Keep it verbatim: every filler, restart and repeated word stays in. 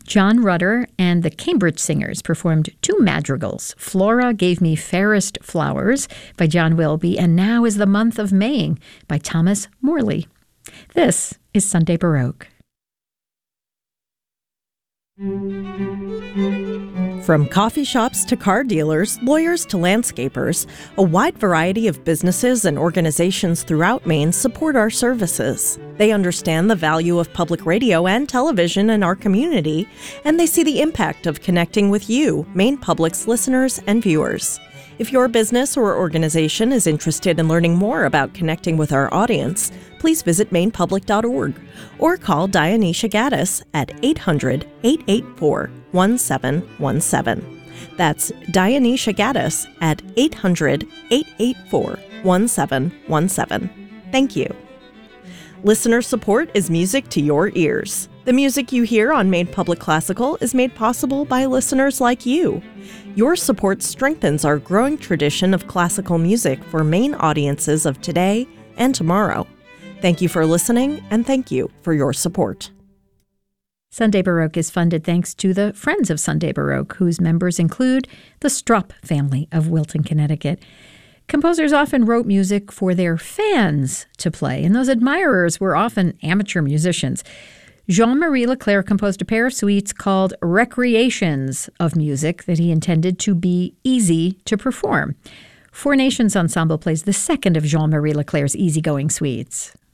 John Rutter and the Cambridge Singers performed two madrigals. Flora Gave Me Fairest Flowers by John Wilby and Now is the Month of Maying by Thomas Morley. This is Sunday Baroque. From coffee shops to car dealers, lawyers to landscapers, a wide variety of businesses and organizations throughout Maine support our services. They understand the value of public radio and television in our community, and they see the impact of connecting with you, Maine Public's listeners and viewers. If your business or organization is interested in learning more about connecting with our audience, please visit maine public dot org or call Dionysia Gaddis at eight hundred, eight eight four, one seven one seven. That's Dionysia Gaddis at eight hundred, eight eight four, one seven one seven. Thank you. Listener support is music to your ears. The music you hear on Maine Public Classical is made possible by listeners like you. Your support strengthens our growing tradition of classical music for Maine audiences of today and tomorrow. Thank you for listening, and thank you for your support. Sunday Baroque is funded thanks to the Friends of Sunday Baroque, whose members include the Strupp family of Wilton, Connecticut. Composers often wrote music for their fans to play, and those admirers were often amateur musicians. Jean-Marie Leclerc composed a pair of suites called Recreations of Music that he intended to be easy to perform. Four Nations Ensemble plays the second of Jean-Marie Leclerc's easygoing suites.